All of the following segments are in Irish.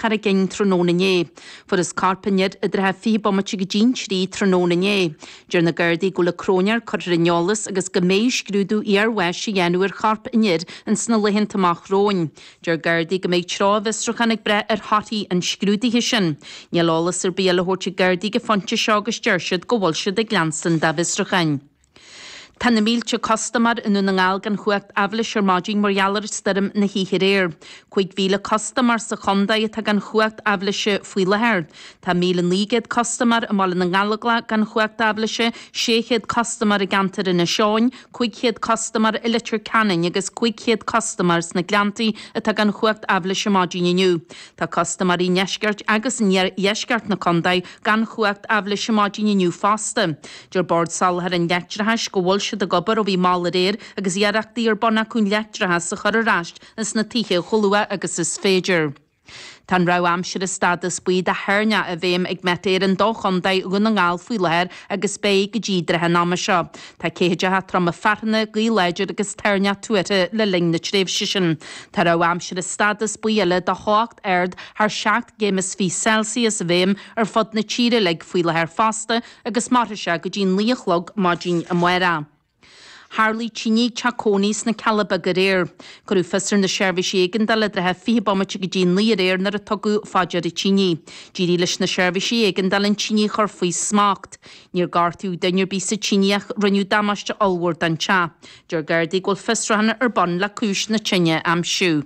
char a gin tróna né, for is carpaniad a dra fi bomach go gin trí tróna né. Dur na gardaí go le crónear chur rinneolas agus go méis grúdú ar weis dhéanúir carpaniad an sna lehin tamach róin. Dur gardaí go méid trávestrachan ag bre ar hataí an scrúdaithe sin. Nílálas ar béla hórte gardaí go fonte seo agus deirsiad go bhfuil siad ag glansan da vestrachan. Tan mílte costamar in na ngáil gan chuacht aflis ar mágin margheallar stem na híhiréir. Cuig víle costamar sa chondaid tá gan chuacht aflise fuii lehéir. Tá míle nígad costamar amála na ngála gan chuacht aflise, séchéad costamar a gantar in na seáin, cuigchéad costamar i litir canin agus cuigchéad costamars na glantaí a tá gan chuacht aflise mágin iniu. Tá costamar í neisgart agus neisgart na condaid gan chuacht aflise mágin iniu fásta. Dur bord salhar an leitrathe go bhfuil siad a gobar ó bhí mála réir agus iarachtaí ar bonna cún leitrathe sa chur aráist is na tithe cholua agus is féidir. Tan rá amsir a stadas buid a hernia a bhéim ag metéir an dóchondaid gun an gáil fuii leir agus bé go ddídrathe náma seo. Tá céide ha trom a farna gí leidir agus ternia tuaite le ling na tréfhse sin. Tá rá amsir a stadas buile de hácht ard haar 7 gémas fí Celsius a bhéim ar fod na tíre le fuii leir fásta agus martha se go dín líochlog má dín a muera. Harley Chini Chaconis na Calaba Garir. Gurú fesar na seirbhís éigean dal le drethe fi bomate go dín líar éir nar a tugu fáidir i Chini. Dírí leis na seirbhís éigean dal an Chini chur faoi smacht. Níor gartú dainir bí sa Chiniach runiu damaiste allward an cha. Dur gardaí gol fesrahanna ar bon le cúis na Chine am siú.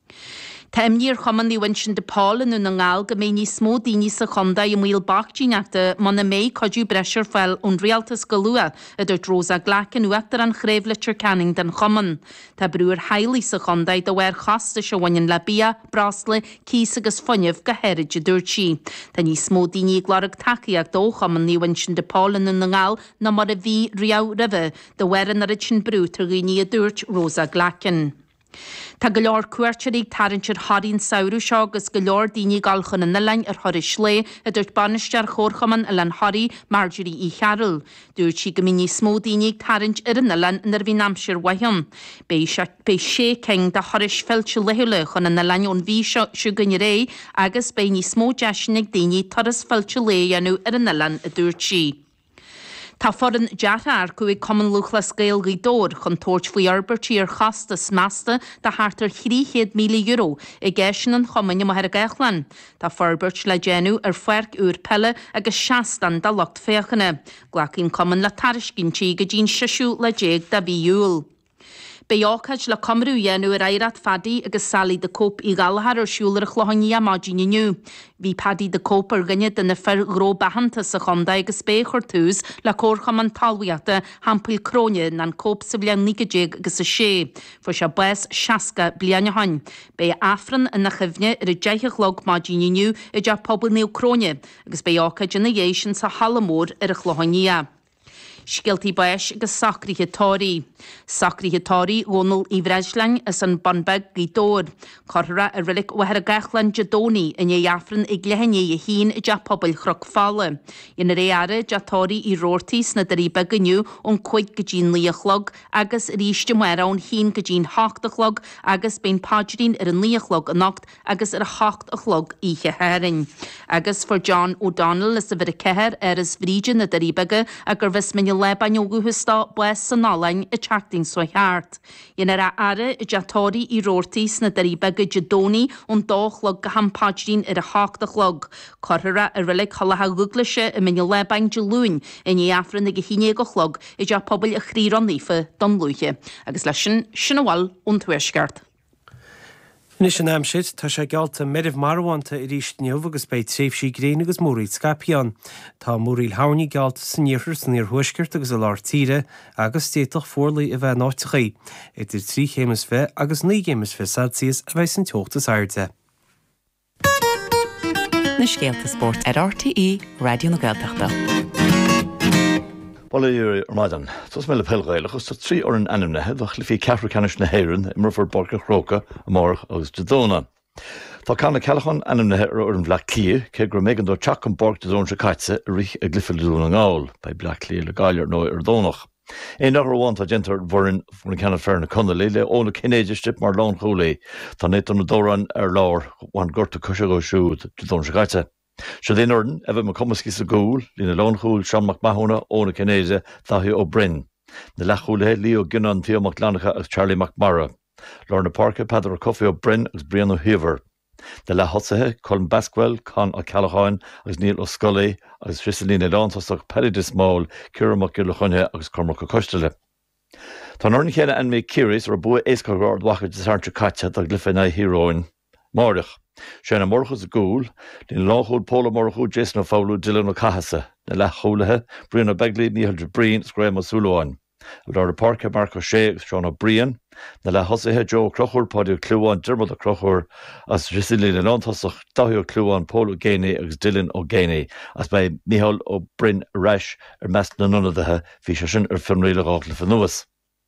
Tá níor choman í winsin de Paul in na ngáil go mé ní smó daoine sa chonda i mhuiil bachtíneachta man na méid codú breisir fel ón rialtas go lua idir dros a ghlacin uachtar an chréibh litir canning den choman. Tá brúr hailí sa chondaid a bhhair chasta se bhain le bia, brasla, cís agus funineh go heirid i dúirtí. Tá ní smó daoine glárag takeíach dó choman ní winsin de Paul in na ngáil na mar a bhí riá ribh de bhharan ar a sin brú tar ghuiní a dúirt Rosa Glacin. Tá go leor cuairteigh tarintir haín saoú seo agus go leor daoine galchan in naláin ar thoris slé a dúirt banistear chórchaman a len Harí Marjorie í Chearil. Dúirt si go mí smó daoine tarint ar an naláin nar bhí namsir waitham. Bé sé ceng de thoris feilte lehuile chun an naláin ón bhí siú gonne ré agus bé ní smó deisinaigh daoine taras feilte lé anú ar an naláin a dúirt si. Tá foran deathar go ag cuman luchla scéal gaí dór chun tóirt faoi arbertí ar chastas measta de háartar 300 milliún euro i gceisian an chomaine mo ar a gaichlan. Tá forbert le déanú ar fuirc úr pelle agus 60 de locht féchanna. Glacín cuman le tariscintí go dín 6 le 10 de bhíúil. Beácaid le Comrú dhéanú ar éiread fadaí agus salí de cóp í galahar ar siúlar a chlohaní a mádíniu. Bhí padí de cóp ar gnne duna fer gró behananta sa chonda agus bé chortús le córchaman talhaíachta hampil cróne nan cóp sa bblian 90 agus a sé. Fu se bues 60 bliana hain. Bé afran in na chifne ar a 10 log mádíniu i d deach pobl néo cróne agus beácaid in na dhéisian sa halamór ar a chlohaní. Scialtaí bais agus sacríthe tóirí. Sacríthe tóirí ónal í bhreislein is an banbeg í dór. Corra a rilik wahar a gachlan jadóní in éafran ag lehanné a hín i deach pobl chrog fála. In réare jatóirí í rórtís na daríbe gniu ón chuig go dín líochlog agus ríiste muire ón hín go dín 8 agus ben páidirín ar an líochlog a nacht agus ar a 8 ihe herin. Agus for John O'Donnell is a bhir a ceir ar is bhríide na daríbege a gur bheits le bainógu hustá bues san nálainn i teachting so heart. Inar a ara i jatóirí í rórtís na daríbe go jadóní ón 2 go hampáidirín ar a 8 Corra a rilik cholatha guglaise i mine le bain de lún in éafran na go híine go chlog i deach pobl a chrír an lífa don lúthe. Agus lei sin bháil ón tuaisceart. Nis an amsid tá sé gealta medibh marhaanta i ríist neamh agus beid tréifhsí gréin agus móríd scapián. Tá móríl hánaí gealta san níorthar san níor thuisceart agus a lár tíre agus téitoch fórlaí a bheith náitichaí. Idir 3 chémas fé agus 9 chémas fé Celsius a bheith san teochtas airde. Na Scéalta Sport ar RTE Radio na Gaeltachta. Well, you're Ramadan. So smell of Helgailach, so 3 or an anime, the Cliffy Cafricanish Naherin, Immerford Borka Croca, Amor, Os Jadona. Tá Canna Calachon anime or in Black Clear, Kegra Megan do Chak and Bork to Zone Shakatse, Rich a Gliffel Dunangal, by Black Clear, the Galler no Erdonach. Ein nach bháin tá gentar bhrin funa ceanna fearna Connolly le óna cinéidir strip mar lán cholaí tá net an dóran lár bhain gurta cosise go siúd do don se gaite. Se dé ordan a bheith mar cumascí sa gúil lína lán chúil Sean McMahona óna cinéise Taithí ó Bryn. Na lechúlathe Leo Gunnan Tíomach Lanacha agus Charlie McMara. Lorna Parker Pedro Coffey ó Bryn agus Brian O'Hever. De le hosathe Colin Basquel, Con ó Callaháin agus Neil ó Scully agus Frisalína Lántasach Peridis Máil, Ciaramach Gil Chunne agus Cormac ó Coistile. Tá orna chéile an mé Ciris ar bua éascagard wacha de Sartre Caite a glyfina híróin Márach. Séna morchas a gúil, lín láchúil Póla Morchú Jason ó Fáulú Dylan ó Cahasa, na lechúlathe Brian ó Begley Níhil de Brian agus Graham ó Súláin. Lorna Parker Marco Shea agus Sean O'Brien, na le hosathe Joe Crochúr Páidú Clúáin Dermot ó Crochúr as Risilína Lántasach Taithí ó Clúáin Paul O'Géine agus Dylan O'Géine as bei Micheál ó Bryn Reis ar meas na nonadaithe bhí sé sin ar fionraíle gáchla fan nuas.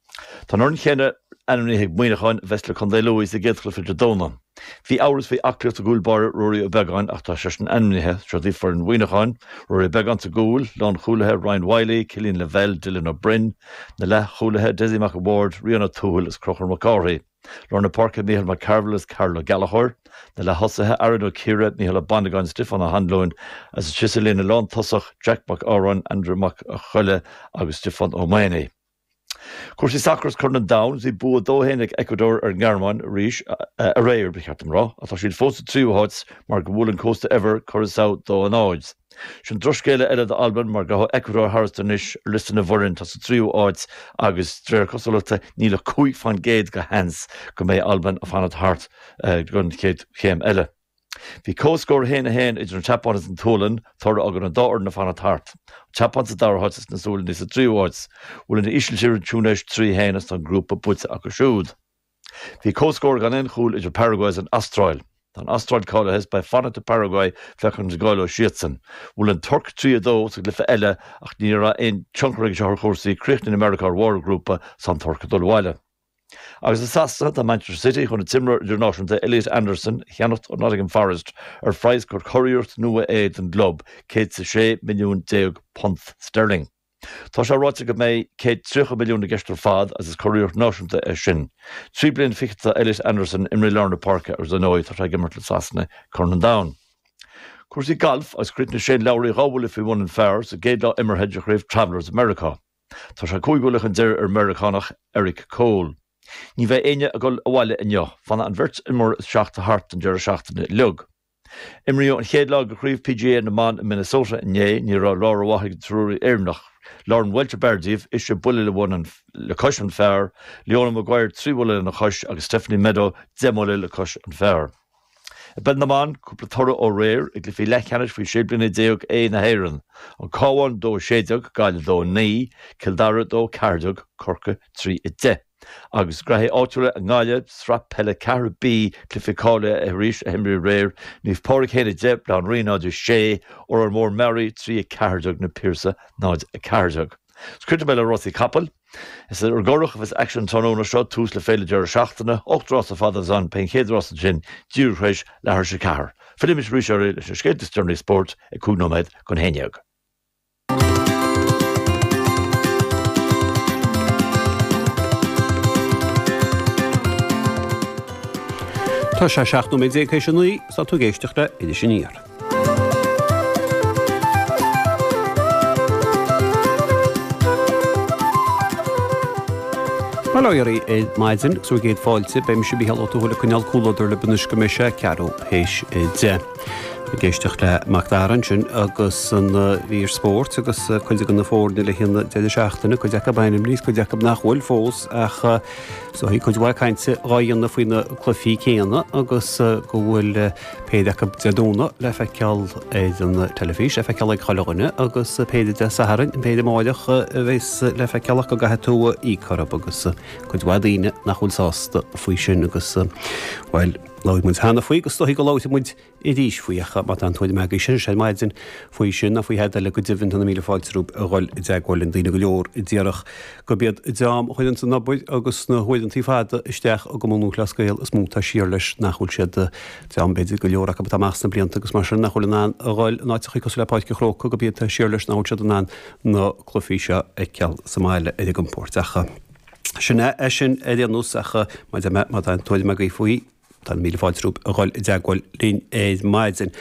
Tá orna chéine anmníthe muoineáin Vesla Condé Lewis i ggéadchla de Dóna. Bhí áras bhí acliacht a gúilbar Rory ó Begáin ach tá sé an anmníthe tro dtí for an muoineáin Rory Begáin a gúil, Lán chúlathe Ryan Wiley, Cillian Lavelle, Dylan ó Bryn, na le chúlathe Desi McAward, Rihanna Túil is Crochar McCarthy. Lorna Parker Michael McCarville is Carlo Gallagher, na le hosathe Aaron O'Kira, Michael Bandagan, Stefan Handloin, as Chiselina Lántasach, Jack McAron, Andrew McChulle agus Stefan O'Mahony. Cuairsaí sacras chuirna Downs í bua dóhénig Ecuador ar Ngearmáin ríis a réir bichartam rá, a tá siad fósta tríúháids mar go bhfuil an Costa Ever Curaçao dó an áids. Sin droscéile eile de Alban mar go Ecuador Harristanis listan na bhrin tá sa tríúháids agus tréir cosúilta níla cúig fan géad go hens go mé Alban a fanad hart gon chéad chéim eile. Bhí cóscóir héna héin idir an Chapanas an Tólan thora agan an dáir na fanna tart. Chapans a dáirhatas na súlan is a tríúháids, bhfuil na isiltíir túnéis trí hénas an grúpa buite a go siúd. Bhí cóscóir gan inchúil idir Paraguay an Astráil. Tá Astráil cála hes bei fanna to Paraguay fechan de gáil ó Siatsan. Bhfuil an Turc trí adó sa glyfa eile ach ní ra ein chunkraig se chórsaí Críocht in America War grúpa san Turca dulhhaile. Agus a sasta tá Manchester City chun na timreair idirnáisiúnta Elliot Anderson cheannacht ó Nottingham Forest ar phrais gur choiríocht nua éiad an glob £6 milliún sterling. Tá sé ráite go mé £3 milliún geistir fad as is choiríocht náisiúnta é sin. Trí bliain fichta Elliot Anderson imrí Lorna Parker ar zanóid tá sé gimmart le sasna Cornan Down. Cuairsaí golf as crit na Shane Lowry rábhfuil if bhí an fearr sa géad lá immerhead a chraibh Travellers America. Tá sé cúigúlach an deir ar Americanach Eric Cole. Ní bheith aine a goil bhhaile inneo, fanna an bhirt imór seachta hart an deir seachtainna lug. Imríú an chéad lá go chríomh PGA na man in Minnesota inné ní rá lára wathaigh trúirí éirnach. Lauren Welcher Berdíomh is se buile le bhain le cos an fearr, Leona Maguire tríbhile na cos agus Stephanie Meadow démóile le cos an fearr. Ben na man cúpla tora ó réir ag le fí lechanis faoi séblina déog é na héireann. An cáháin dó séideog gáile dó ní, Kildare dó cardeog Corca trí i de. Agus graithe áitiúla an gáile srap pelle Caribí clificáile a ríis a himrí réir, níomh páric héna deb le an rináidir sé ó an mór Mary trí a cardeog na Piersa náid a cardeog. Scrita meile Rossi Capel, is ar gorach of his action tónóna seo tús le féile deir seachtainna, 8 rás a fada an pein chéad rás a gin, dúrchréis lethir se cahar. Filimis ríseir leis a scéad Sternly Sport a cúgnóméid gon héineag. Tá sé 7 céisi nuí sa tú géisteach le idir sin níor. Malairi é maidin sú géad fáilte beim si bíhall ótúla chuneal cúlaidir le bunus go meise cearú héis de. Géisteach le Macdaran sin agus an bhír sport agus chuide gan na fórna le hinna de seachtainna chu deach bainim níos chu deach nachhfuil fós ach so hí chuid bhhaid cainte ráíonna faoine clufií céanna agus go bhfuil péideach deúna le feiceal an telefís le feiceal ag chaáine agus péide de saharan péidir máideach bhés le feicealach go gathe tú ícarab agus chuid bhdaine nachhfuil sásta faoi sin agus bhil Láid muid hena faoi agus stoí go láid muid I ddíis faoicha má an tuaid me sin sé maidsin faoi sin a faoi head le go divin na míle fáilrúp a gáil I deagháil in daine go leor I ddíarach go bead deam chuidan san nabuid agus na chuidan tí fada isteach a go mú lascail is múta siar leis nachhol siad deam beidir go leor a go amachna blianta agus mar sin nachhol an a gáil náid chu cos lepáid go chró go bead siar leis náhol siad an na chlufiise ag ceall Somáile idir go pórtacha. Sinna sin éidir núsacha má an tuaid me go faoi Tá míle fáilrúp a gáil I deagháil lín éid maidsin.